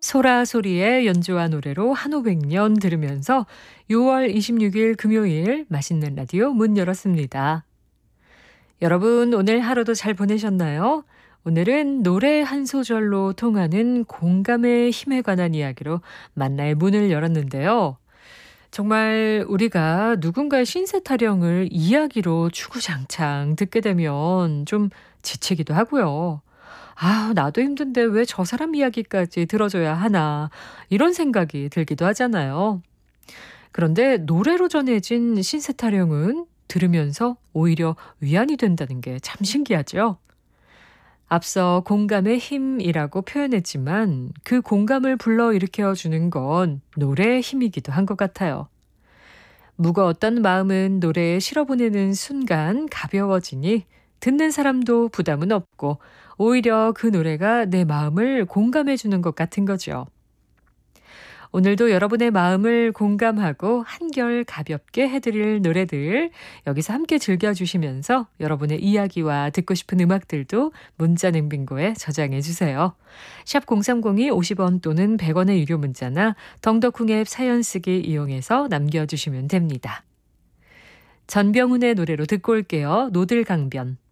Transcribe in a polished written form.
소라소리의 연주와 노래로 한 500년 들으면서 6월 26일 금요일 맛있는 라디오 문 열었습니다. 여러분 오늘 하루도 잘 보내셨나요? 오늘은 노래 한 소절로 통하는 공감의 힘에 관한 이야기로 만나의 문을 열었는데요. 정말 우리가 누군가의 신세 타령을 이야기로 주구장창 듣게 되면 좀 지치기도 하고요. 아, 나도 힘든데 왜 저 사람 이야기까지 들어줘야 하나, 이런 생각이 들기도 하잖아요. 그런데 노래로 전해진 신세 타령은 들으면서 오히려 위안이 된다는 게 참 신기하죠. 앞서 공감의 힘이라고 표현했지만 그 공감을 불러일으켜 주는 건 노래의 힘이기도 한 것 같아요. 무거웠던 마음은 노래에 실어보내는 순간 가벼워지니 듣는 사람도 부담은 없고 오히려 그 노래가 내 마음을 공감해 주는 것 같은 거죠. 오늘도 여러분의 마음을 공감하고 한결 가볍게 해드릴 노래들 여기서 함께 즐겨주시면서 여러분의 이야기와 듣고 싶은 음악들도 문자 냉빙고에 저장해 주세요. 샵 0302 50원 또는 100원의 유료 문자나 덩더쿵 앱 사연 쓰기 이용해서 남겨주시면 됩니다. 전병훈의 노래로 듣고 올게요. 노들강변.